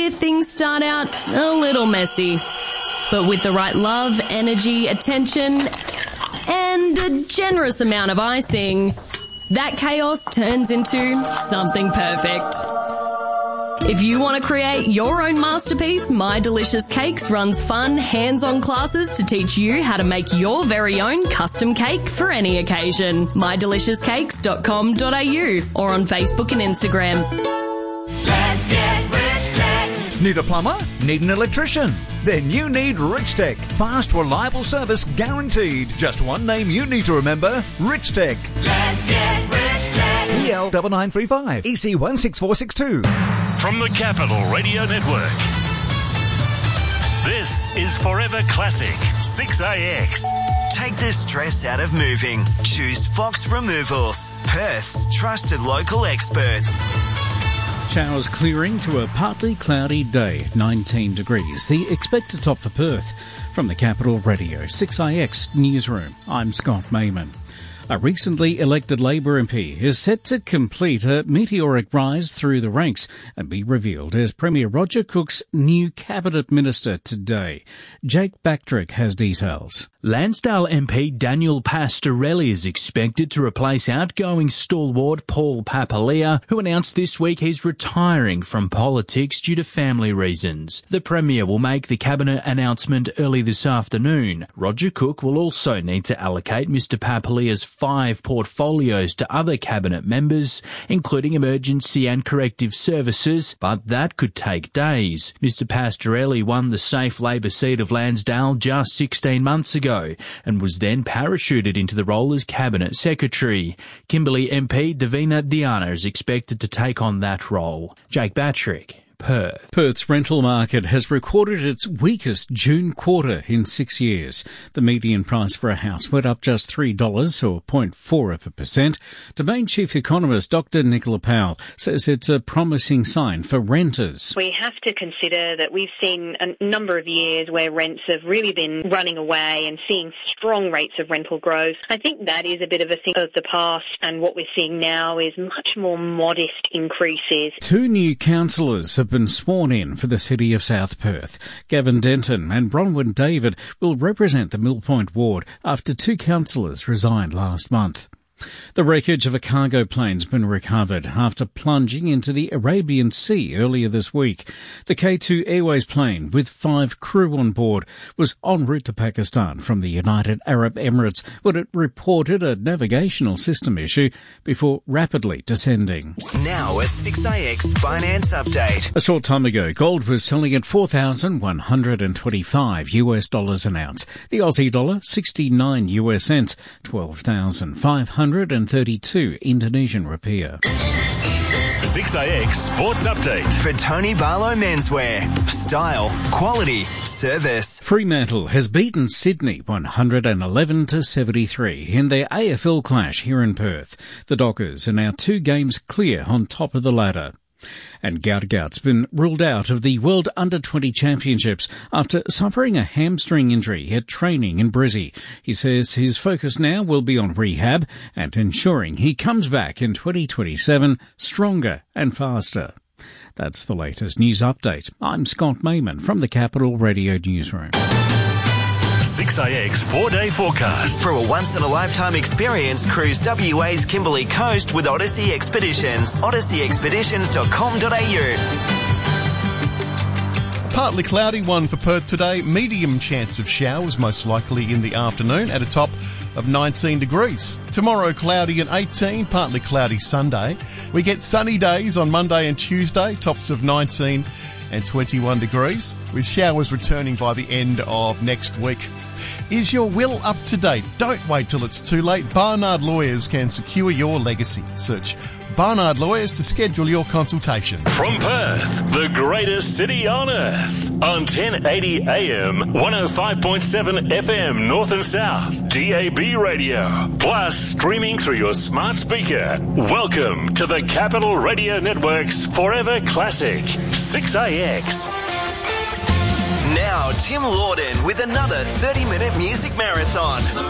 year, things start out a little messy. But with the right love, energy, attention, and a generous amount of icing, that chaos turns into something perfect. If you want to create your own masterpiece, My Delicious Cakes runs fun, hands-on classes to teach you how to make your very own custom cake for any occasion. mydeliciouscakes.com.au or on Facebook and Instagram. Let's get Rich Tech. Need a plumber? Need an electrician? Then you need Rich Tech. Fast, reliable service guaranteed. Just one name you need to remember, Rich Tech. Let's get Rich Tech. EL 9935 EC 16462. From the Capital Radio Network, this is Forever Classic 6AX. Take the stress out of moving. Choose Fox Removals, Perth's trusted local experts. Showers clearing to a partly cloudy day, 19 degrees. The expected top for Perth. From the Capital Radio 6IX Newsroom, I'm Scott Mayman. A recently elected Labor MP is set to complete a meteoric rise through the ranks and be revealed as Premier Roger Cook's new Cabinet Minister today. Jake Bactrick has details. Lansdale MP Daniel Pastorelli is expected to replace outgoing stalwart Paul Papalia, who announced this week he's retiring from politics due to family reasons. The Premier will make the Cabinet announcement early this afternoon. Roger Cook will also need to allocate Mr Papalia's 5 portfolios to other Cabinet members, including emergency and corrective services, but that could take days. Mr Pastorelli won the safe Labor seat of Lansdale just 16 months ago and was then parachuted into the role as Cabinet Secretary. Kimberley MP Davina Diana is expected to take on that role. Jake Bactrick, Perth. Perth's rental market has recorded its weakest June quarter in 6 years. The median price for a house went up just $3 or 0.4%. Domain Chief Economist Dr. Nicola Powell says it's a promising sign for renters. We have to consider that we've seen a number of years where rents have really been running away and seeing strong rates of rental growth. I think that is a bit of a thing of the past, and what we're seeing now is much more modest increases. 2 new councillors have been sworn in for the city of South Perth. Gavin Denton and Bronwyn David will represent the Mill Point ward after 2 councillors resigned last month. The wreckage of a cargo plane's been recovered after plunging into the Arabian Sea earlier this week. The K2 Airways plane, with 5 crew on board, was en route to Pakistan from the United Arab Emirates when it reported a navigational system issue before rapidly descending. Now a 6IX finance update. A short time ago, gold was selling at $4,125 an ounce. The Aussie dollar, 69 US cents, 12,532 Indonesian rupiah. 6AX Sports Update. For Tony Barlow Menswear. Style, quality, service. Fremantle has beaten Sydney 111-73 in their AFL clash here in Perth. The Dockers are now 2 games clear on top of the ladder. And Gaudagaut's been ruled out of the World Under-20 Championships after suffering a hamstring injury at training in Brizzy. He says his focus now will be on rehab and ensuring he comes back in 2027 stronger and faster. That's the latest news update. I'm Scott Mayman from the Capital Radio Newsroom. 6AX 4-day forecast. For a once-in-a-lifetime experience, cruise WA's Kimberley Coast with Odyssey Expeditions. odysseyexpeditions.com.au. Partly cloudy one for Perth today. Medium chance of showers, most likely in the afternoon, at a top of 19 degrees. Tomorrow, cloudy and 18, partly cloudy Sunday. We get sunny days on Monday and Tuesday, tops of 19 and 21 degrees, with showers returning by the end of next week. Is your will up to date? Don't wait till it's too late. Barnard Lawyers can secure your legacy. Search Barnard Lawyers to schedule your consultation. From Perth, the greatest city on earth. On 1080 AM, 105.7 FM North and South, DAB radio. Plus, streaming through your smart speaker. Welcome to the Capital Radio Network's Forever Classic 6AX. Now, Tim Lawden with another 30-minute music marathon.